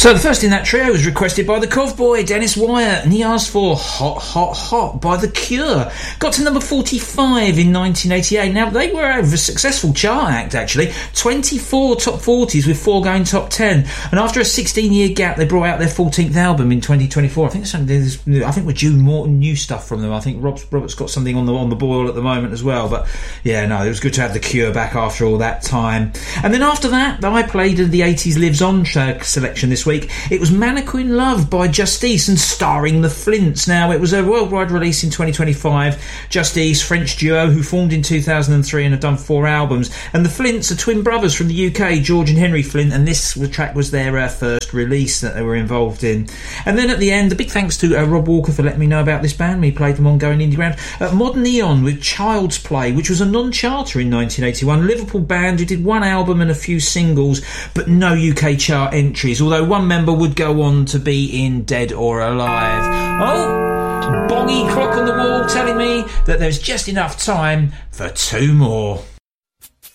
So the first in that trio was requested by the Covboy, Dennis Wyatt, and he asked for Hot, Hot, Hot by The Cure. Got to number 45 in 1988. Now, they were a successful chart act, actually. 24 top 40s with 4 going top 10. And after a 16-year gap, they brought out their 14th album in 2024. I think we're due more new stuff from them. I think Robert's got something on the boil at the moment as well. But, yeah, no, it was good to have The Cure back after all that time. And then after that, I played the 80s Lives On selection this week. It was Mannequin Love by Justice and starring the Flints. Now, it was a worldwide release in 2025. Justice, French duo who formed in 2003 and have done 4 albums. And the Flints are twin brothers from the UK, George and Henry Flint, and this track was their first release that they were involved in. And then at the end, a big thanks to Rob Walker for letting me know about this band. We played them on Going Indie Ground. Modern Eon with Child's Play, which was a non-charter in 1981. Liverpool band who did 1 album and a few singles, but no UK chart entries, although one member would go on to be in Dead or Alive. Oh, bongy clock on the wall telling me that there's just enough time for 2 more.